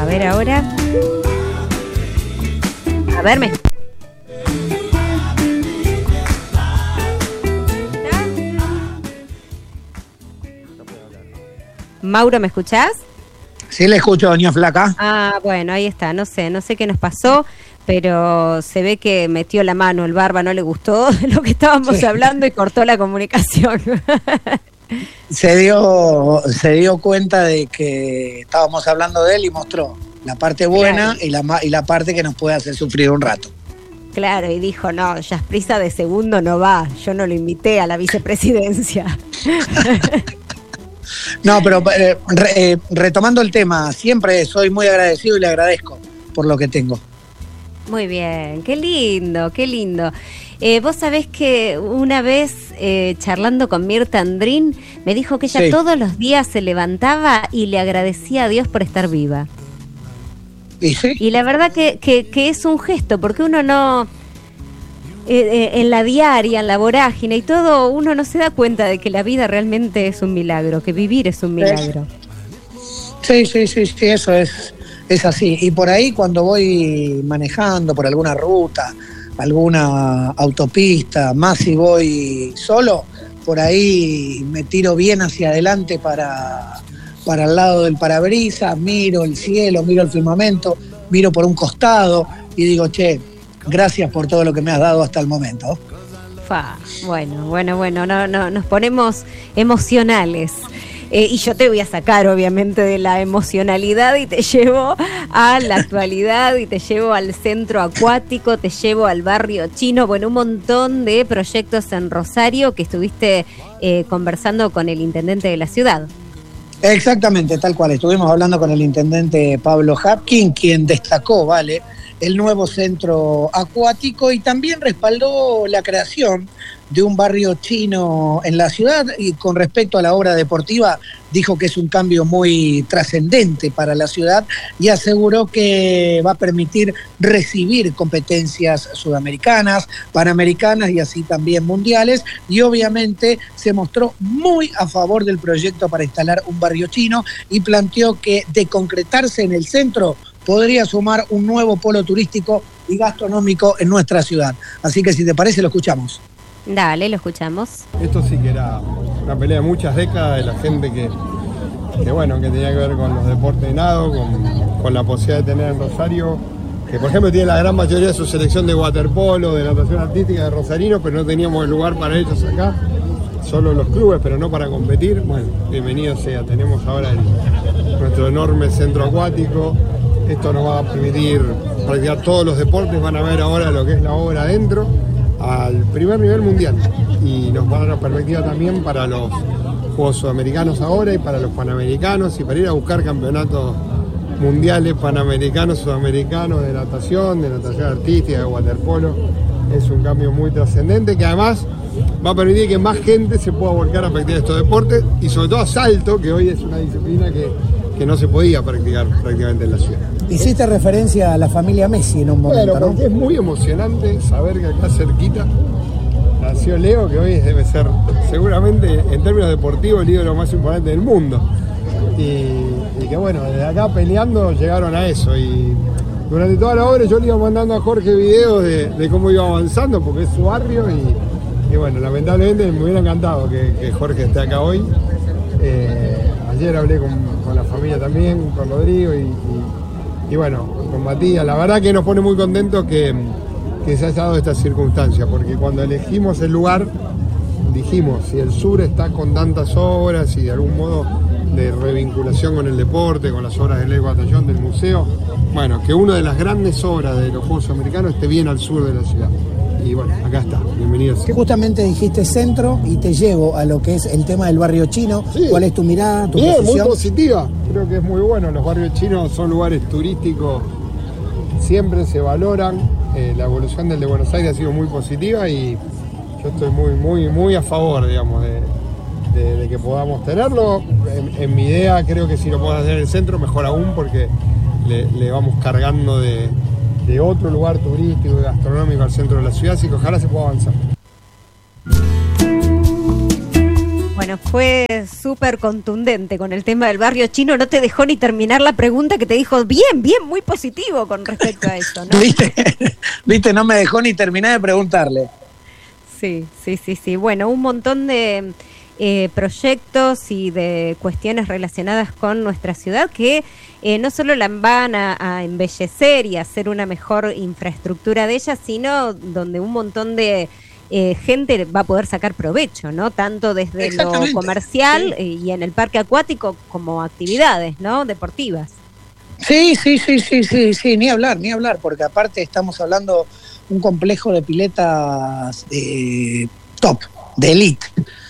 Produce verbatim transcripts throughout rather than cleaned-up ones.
A ver ahora. A ver, me... Mauro, ¿me escuchás? Sí, le escucho, doña Flaca. Ah, bueno, ahí está. No sé, no sé qué nos pasó, pero se ve que metió la mano el Barba, no le gustó lo que estábamos sí. hablando y cortó la comunicación. Se dio, se dio cuenta de que estábamos hablando de él y mostró la parte buena, claro, y la, y la parte que nos puede hacer sufrir un rato. Claro, y dijo, no, Yasprisa de segundo no va, yo no lo invité a la vicepresidencia. No, pero eh, re, eh, retomando el tema, siempre soy muy agradecido y le agradezco por lo que tengo. Muy bien, qué lindo, qué lindo. Eh, vos sabés que una vez eh, charlando con Mirta Andrín me dijo que ella sí. todos los días se levantaba y le agradecía a Dios por estar viva. ¿Y, sí? y la verdad que, que, que es un gesto, porque uno no... Eh, eh, en la diaria, en la vorágine y todo, uno no se da cuenta de que la vida realmente es un milagro, que vivir es un milagro. Sí, sí, sí, sí, eso es, es así. Y por ahí cuando voy manejando por alguna ruta, alguna autopista, más si voy solo, por ahí me tiro bien hacia adelante para, para el lado del parabrisas, miro el cielo, miro el firmamento, miro por un costado y digo, che, gracias por todo lo que me has dado hasta el momento. Fa, bueno, bueno, bueno, no, no, nos ponemos emocionales. Eh, y yo te voy a sacar, obviamente, de la emocionalidad y te llevo a la actualidad y te llevo al centro acuático, te llevo al barrio chino, bueno, un montón de proyectos en Rosario que estuviste eh, conversando con el intendente de la ciudad. Exactamente, tal cual. Estuvimos hablando con el intendente Pablo Hapkin, quien destacó, ¿vale?, el nuevo centro acuático y también respaldó la creación de un barrio chino en la ciudad y con respecto a la obra deportiva dijo que es un cambio muy trascendente para la ciudad y aseguró que va a permitir recibir competencias sudamericanas, panamericanas y así también mundiales y obviamente se mostró muy a favor del proyecto para instalar un barrio chino y planteó que de concretarse en el centro podría sumar un nuevo polo turístico y gastronómico en nuestra ciudad. Así que si te parece lo escuchamos. Dale, lo escuchamos. Esto sí que era una pelea de muchas décadas de la gente que, que bueno, que tenía que ver con los deportes de nado, con, con la posibilidad de tener en Rosario, que por ejemplo tiene la gran mayoría de su selección de waterpolo, de natación artística de rosarino, pero no teníamos el lugar para ellos acá, solo los clubes, pero no para competir. Bueno, bienvenido sea, tenemos ahora el, nuestro enorme centro acuático. Esto nos va a permitir practicar todos los deportes, van a ver ahora lo que es la obra adentro, al primer nivel mundial. Y nos va a dar una perspectiva también para los Juegos Sudamericanos ahora y para los Panamericanos y para ir a buscar campeonatos mundiales, panamericanos, sudamericanos de natación, de natación artística, de waterpolo. Es un cambio muy trascendente que además va a permitir que más gente se pueda volcar a practicar estos deportes y sobre todo a salto, que hoy es una disciplina que, que no se podía practicar prácticamente en la ciudad. Hiciste referencia a la familia Messi en un momento, bueno, porque ¿no? Es muy emocionante saber que acá cerquita nació Leo, que hoy debe ser seguramente en términos deportivos el ídolo más importante del mundo. Y, y que bueno, desde acá peleando llegaron a eso. Y durante toda la obra yo le iba mandando a Jorge videos de, de cómo iba avanzando, porque es su barrio. Y, y bueno, lamentablemente me hubiera encantado que, que Jorge esté acá hoy. Eh, ayer hablé con, con la familia también, con Rodrigo y, y Y bueno, con Matías, la verdad que nos pone muy contentos que, que se haya dado esta circunstancia, porque cuando elegimos el lugar, dijimos, si el sur está con tantas obras y de algún modo de revinculación con el deporte, con las obras del Lego Batallón, del museo, bueno, que una de las grandes obras de los Juegos Americanos esté bien al sur de la ciudad. Y bueno, acá está, bienvenidos. Que justamente dijiste centro y te llevo a lo que es el tema del barrio chino. Sí. ¿Cuál es tu mirada, tu Bien, posición? Muy positiva, creo que es muy bueno. Los barrios chinos son lugares turísticos, siempre se valoran. Eh, la evolución del de Buenos Aires ha sido muy positiva y yo estoy muy, muy, muy a favor, digamos, de, de, de que podamos tenerlo. En, en mi idea creo que si lo podemos hacer en el centro, mejor aún, porque le, le vamos cargando de... de otro lugar turístico y gastronómico al centro de la ciudad, así que ojalá se pueda avanzar. Bueno, Bueno, fue súper contundente con el tema del barrio chino, no te dejó ni terminar la pregunta que te dijo bien, bien, muy positivo con respecto a eso, ¿no? ¿Viste? ¿Viste? No me dejó ni terminar de preguntarle. Sí, sí, sí, sí. Bueno, un montón de eh, proyectos y de cuestiones relacionadas con nuestra ciudad que eh, no solo la van a, a embellecer y hacer una mejor infraestructura de ella, sino donde un montón de eh, gente va a poder sacar provecho, ¿no? Tanto desde lo comercial sí. y en el parque acuático como actividades, ¿no? Deportivas. Sí, sí, sí, sí, sí, sí, ni hablar, ni hablar, porque aparte estamos hablando un complejo de piletas de top, de elite,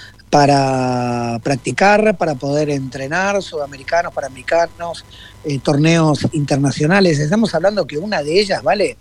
para practicar, para poder entrenar, sudamericanos, panamericanos, eh, torneos internacionales. Estamos hablando que una de ellas, ¿vale?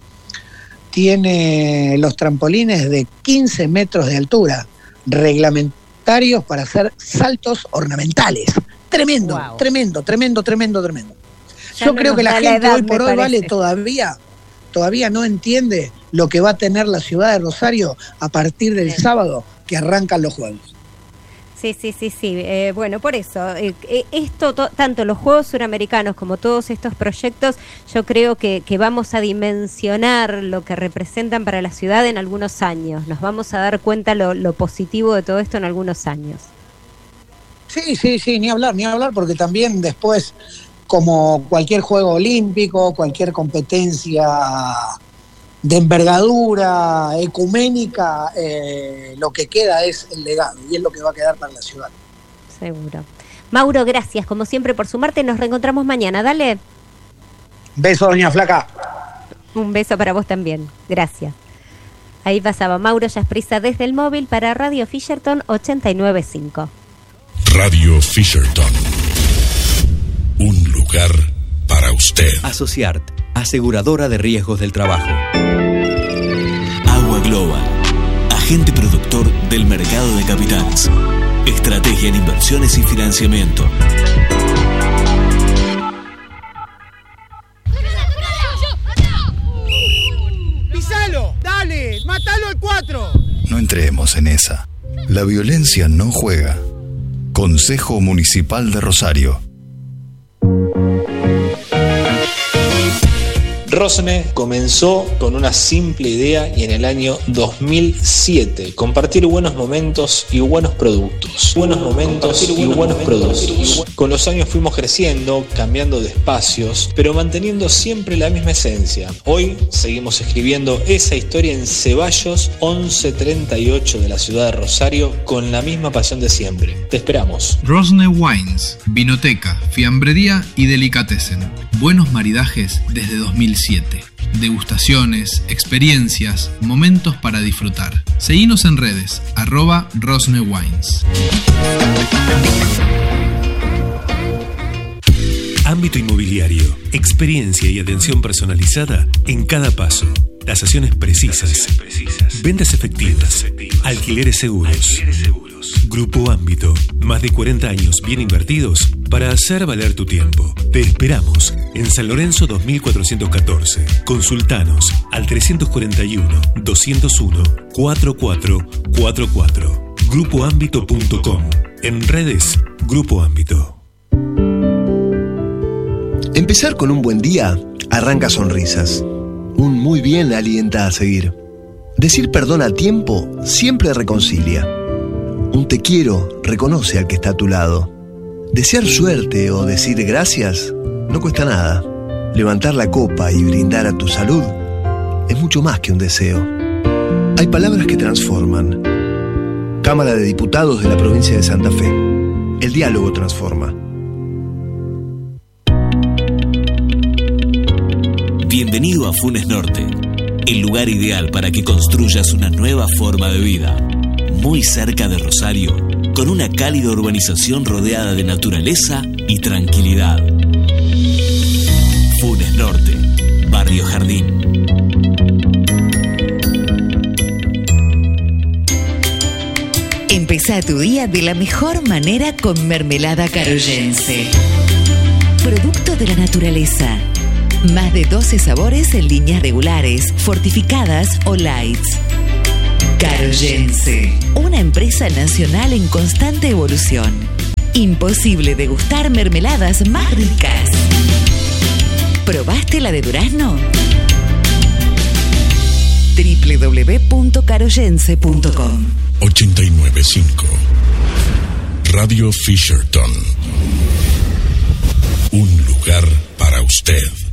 Tiene los trampolines de quince metros de altura, reglamentarios para hacer saltos ornamentales. Tremendo, wow. tremendo, tremendo, tremendo, tremendo. Ya Yo no creo que la gente edad, hoy por hoy, vale, todavía, todavía no entiende lo que va a tener la ciudad de Rosario a partir del sí. sábado que arrancan los Juegos. Sí, sí, sí, sí. Eh, bueno, por eso, eh, esto, to, tanto los Juegos Suramericanos como todos estos proyectos, yo creo que, que vamos a dimensionar lo que representan para la ciudad en algunos años. Nos vamos a dar cuenta lo, lo positivo de todo esto en algunos años. Sí, sí, sí, ni hablar, ni hablar, porque también después, como cualquier juego olímpico, cualquier competencia de envergadura ecuménica, eh, lo que queda es el legado y es lo que va a quedar para la ciudad. Seguro. Mauro, gracias como siempre por sumarte. Nos reencontramos mañana. Dale. Beso, doña Flaca. Un beso para vos también. Gracias. Ahí pasaba Mauro Yasprisa desde el móvil para Radio Fisherton ochenta y nueve punto cinco. Radio Fisherton. Un lugar para usted. Asociart, aseguradora de riesgos del trabajo. Agua Global, agente productor del mercado de capitales. Estrategia en inversiones y financiamiento. ¡Pisalo! ¡Dale! ¡Mátalo al cuatro! No entremos en esa. La violencia no juega. Consejo Municipal de Rosario. Rosne comenzó con una simple idea y en el año dos mil siete, compartir buenos momentos y buenos productos. Buenos momentos y buenos, buenos productos. Con los años fuimos creciendo, cambiando de espacios, pero manteniendo siempre la misma esencia. Hoy seguimos escribiendo esa historia en Ceballos once treinta y ocho de la ciudad de Rosario con la misma pasión de siempre. Te esperamos. Rosne Wines, vinoteca, fiambrería y delicatessen. Buenos maridajes desde dos mil siete. Degustaciones, experiencias, momentos para disfrutar. Seguinos en redes, arroba Rosne Wines. Ámbito inmobiliario, experiencia y atención personalizada en cada paso. Tasaciones precisas, Tasaciones precisas. Ventas efectivas, Ventas efectivas. Alquileres seguros. Alquileres seguros. Grupo Ámbito, más de cuarenta años bien invertidos para hacer valer tu tiempo. Te esperamos en San Lorenzo dos mil cuatrocientos catorce. Consultanos al trescientos cuarenta y uno, doscientos uno, cuarenta y cuatro cuarenta y cuatro. grupo ámbito punto com. En redes, Grupo Ámbito. Empezar con un buen día arranca sonrisas. Un muy bien alienta a seguir. Decir perdón a tiempo siempre reconcilia. Un te quiero reconoce al que está a tu lado. Desear suerte o decir gracias no cuesta nada. Levantar la copa y brindar a tu salud es mucho más que un deseo. Hay palabras que transforman. Cámara de Diputados de la provincia de Santa Fe. El diálogo transforma. Bienvenido a Funes Norte, el lugar ideal para que construyas una nueva forma de vida. Muy cerca de Rosario, con una cálida urbanización rodeada de naturaleza y tranquilidad. Funes Norte, Barrio Jardín. Empezá tu día de la mejor manera con mermelada caroyense. Producto de la naturaleza. Más de doce sabores en líneas regulares, fortificadas o lights. Caroyense, una empresa nacional en constante evolución. Imposible degustar mermeladas más ricas. ¿Probaste la de durazno? doble u doble u doble u punto caroyense punto com. ochenta y nueve punto cinco Radio Fisherton. Un lugar para usted.